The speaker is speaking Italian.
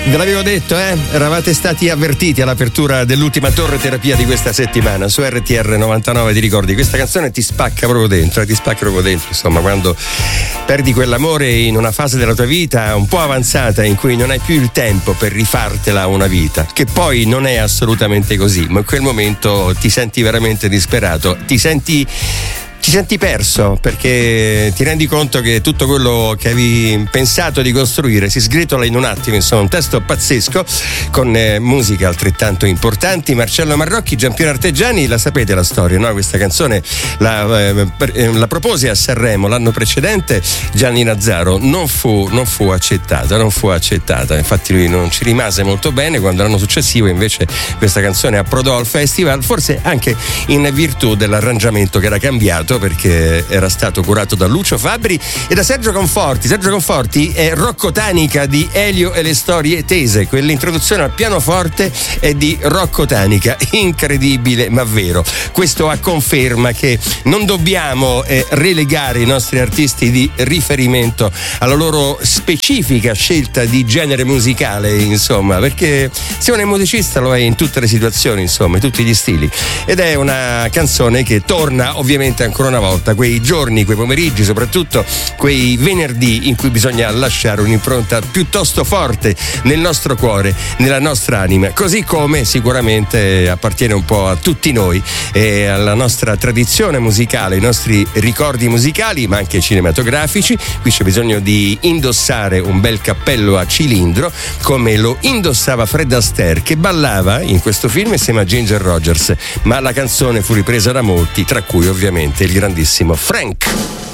Ve l'avevo detto, eravate stati avvertiti all'apertura dell'ultima torre terapia di questa settimana su RTR 99. Ti ricordi? Questa canzone ti spacca proprio dentro, insomma, quando perdi quell'amore in una fase della tua vita un po' avanzata in cui non hai più il tempo per rifartela una vita, che poi non è assolutamente così, ma in quel momento ti senti veramente disperato, ti senti perso, perché ti rendi conto che tutto quello che avevi pensato di costruire si sgretola in un attimo. Insomma, un testo pazzesco con musiche altrettanto importanti. Marcello Marrocchi, Giampiero Artegiani, la sapete la storia, no? Questa canzone la propose a Sanremo l'anno precedente Gianni Nazzaro, non fu accettata, infatti lui non ci rimase molto bene. Quando l'anno successivo invece questa canzone approdò al festival, forse anche in virtù dell'arrangiamento che era cambiato, perché era stato curato da Lucio Fabbri e da Sergio Conforti. Sergio Conforti è Rocco Tanica di Elio e le storie tese. Quell'introduzione al pianoforte è di Rocco Tanica, incredibile ma vero. Questo a conferma che non dobbiamo relegare i nostri artisti di riferimento alla loro specifica scelta di genere musicale, insomma, perché se uno è musicista lo è in tutte le situazioni, insomma, in tutti gli stili. Ed è una canzone che torna ovviamente ancora una volta, quei giorni, quei pomeriggi, soprattutto quei venerdì in cui bisogna lasciare un'impronta piuttosto forte nel nostro cuore, nella nostra anima, così come sicuramente appartiene un po' a tutti noi e alla nostra tradizione musicale, ai nostri ricordi musicali, ma anche cinematografici. Qui c'è bisogno di indossare un bel cappello a cilindro, come lo indossava Fred Astaire, che ballava in questo film insieme a Ginger Rogers, ma la canzone fu ripresa da molti, tra cui ovviamente il grandissimo Frank.